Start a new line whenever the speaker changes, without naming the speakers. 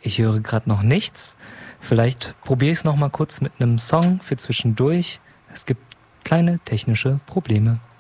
Ich höre gerade noch nichts. Vielleicht probiere ich es noch mal kurz mit einem Song für zwischendurch. Es gibt kleine technische Probleme.